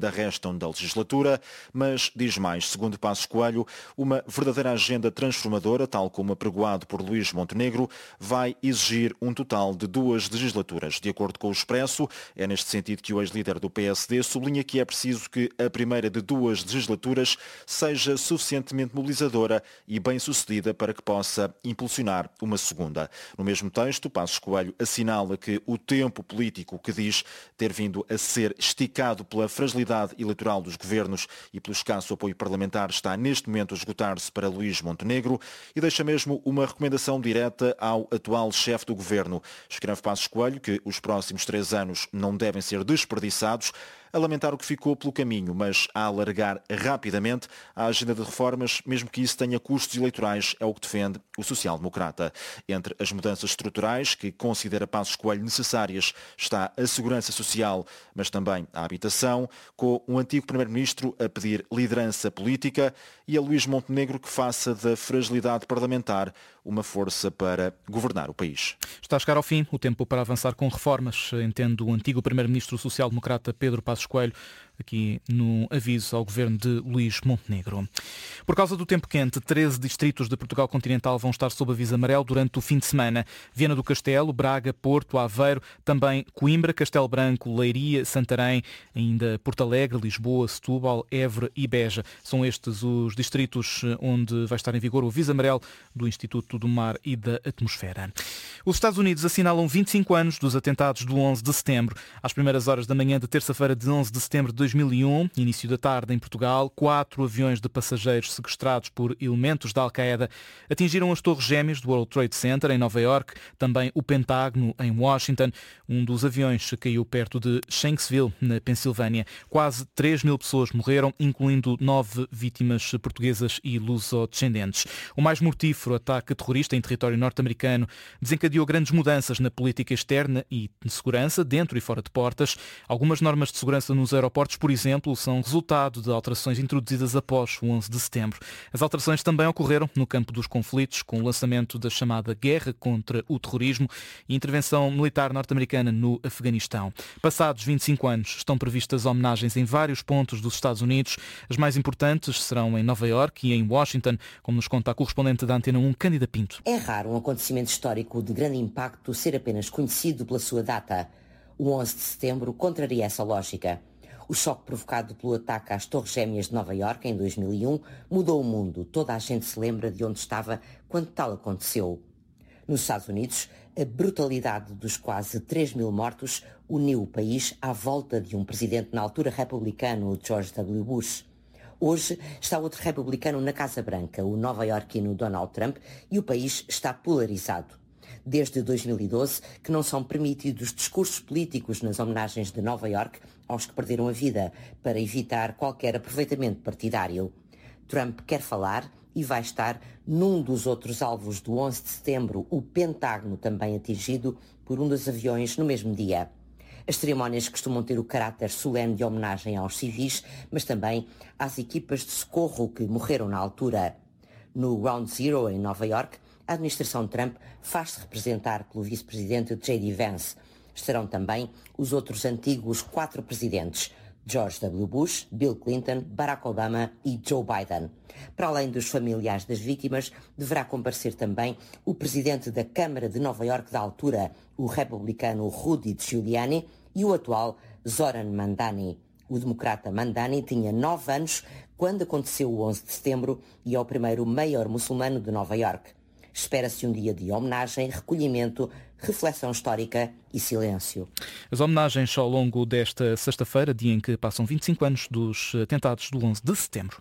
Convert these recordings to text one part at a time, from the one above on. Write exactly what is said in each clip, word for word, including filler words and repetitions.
ainda restam da legislatura, mas diz mais, segundo Passos Coelho, uma verdadeira agenda transformadora, tal como apregoado por Luís Montenegro, vai exigir um total de duas legislaturas. De acordo com o Expresso, é neste sentido que o ex-líder do P S D sublinha que é preciso que a primeira de duas legislaturas seja suficientemente mobilizadora e bem-sucedida para que possa impulsionar uma segunda. No mesmo texto, Passos Coelho assinala que o tempo político que diz ter vindo a ser esticado pela fragilidade eleitoral dos governos e pelo escasso apoio parlamentar está neste momento a esgotar-se para Luís Montenegro e deixa mesmo uma recomendação direta ao atual chefe do governo. Escreve Passos Coelho que os próximos três anos não devem ser desperdiçados, a lamentar o que ficou pelo caminho, mas a alargar rapidamente a agenda de reformas, mesmo que isso tenha custos eleitorais, é o que defende o social-democrata. Entre as mudanças estruturais que considera Passos Coelho necessárias está a segurança social, mas também a habitação, com um antigo primeiro-ministro a pedir liderança política e a Luís Montenegro que faça da fragilidade parlamentar uma força para governar o país. Está a chegar ao fim o tempo para avançar com reformas, entende o antigo primeiro-ministro social-democrata Pedro Passos Coelho, aqui no aviso ao governo de Luís Montenegro. Por causa do tempo quente, treze distritos de Portugal continental vão estar sob aviso amarelo durante o fim de semana. Viana do Castelo, Braga, Porto, Aveiro, também Coimbra, Castelo Branco, Leiria, Santarém, ainda Porto Alegre, Lisboa, Setúbal, Évora e Beja. São estes os distritos onde vai estar em vigor o aviso amarelo do Instituto do Mar e da Atmosfera. Os Estados Unidos assinalam vinte e cinco anos dos atentados do onze de setembro. Às primeiras horas da manhã de terça-feira de onze de setembro de dois mil e um, início da tarde em Portugal, quatro aviões de passageiros sequestrados por elementos da Al-Qaeda atingiram as torres gêmeas do World Trade Center em Nova Iorque, também o Pentágono em Washington. Um dos aviões caiu perto de Shanksville, na Pensilvânia. Quase três mil pessoas morreram, incluindo nove vítimas portuguesas e luso-descendentes. O mais mortífero ataque terrorista em território norte-americano desencadeou grandes mudanças na política externa e de segurança, dentro e fora de portas. Algumas normas de segurança nos aeroportos, por exemplo, são resultado de alterações introduzidas após o onze de setembro. As alterações também ocorreram no campo dos conflitos, com o lançamento da chamada Guerra contra o Terrorismo e intervenção militar norte-americana no Afeganistão. Passados vinte e cinco anos, estão previstas homenagens em vários pontos dos Estados Unidos. As mais importantes serão em Nova Iorque e em Washington, como nos conta a correspondente da Antena um, Cândida Pinto. É raro um acontecimento histórico de grande impacto ser apenas conhecido pela sua data. O onze de setembro contraria essa lógica. O choque provocado pelo ataque às Torres Gêmeas de Nova Iorque em dois mil e um mudou o mundo. Toda a gente se lembra de onde estava quando tal aconteceu. Nos Estados Unidos, a brutalidade dos quase três mil mortos uniu o país à volta de um presidente na altura republicano, George W. Bush. Hoje está outro republicano na Casa Branca, o nova-iorquino Donald Trump, e o país está polarizado. Desde dois mil e doze, que não são permitidos discursos políticos nas homenagens de Nova Iorque aos que perderam a vida, para evitar qualquer aproveitamento partidário. Trump quer falar e vai estar num dos outros alvos do onze de setembro, o Pentágono, também atingido por um dos aviões no mesmo dia. As cerimónias costumam ter o caráter solene de homenagem aos civis, mas também às equipas de socorro que morreram na altura. No Ground Zero, em Nova Iorque, a administração Trump faz-se representar pelo vice-presidente J D Vance. Estarão também os outros antigos quatro presidentes, George W. Bush, Bill Clinton, Barack Obama e Joe Biden. Para além dos familiares das vítimas, deverá comparecer também o presidente da Câmara de Nova Iorque da altura, o republicano Rudy Giuliani, e o atual Zoran Mandani. O democrata Mandani tinha nove anos quando aconteceu o onze de setembro e é o primeiro mayor muçulmano de Nova Iorque. Espera-se um dia de homenagem, recolhimento, reflexão histórica e silêncio. As homenagens ao longo desta sexta-feira, dia em que passam vinte e cinco anos dos atentados do onze de setembro.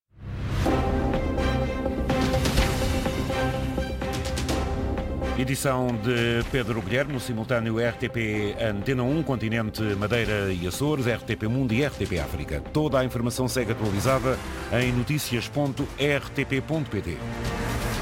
Edição de Pedro Guilherme, no simultâneo R T P Antena um, Continente, Madeira e Açores, R T P Mundo e R T P África. Toda a informação segue atualizada em noticias ponto r t p ponto p t.